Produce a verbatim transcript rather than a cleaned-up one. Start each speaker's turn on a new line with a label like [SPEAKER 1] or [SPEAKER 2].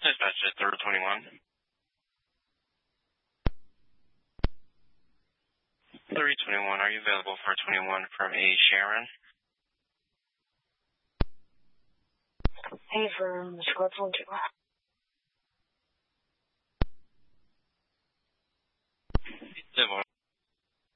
[SPEAKER 1] Dispatch at three twenty-one. three twenty-one, are you available for twenty-one from A Sharon?
[SPEAKER 2] Hey, for squad phone two.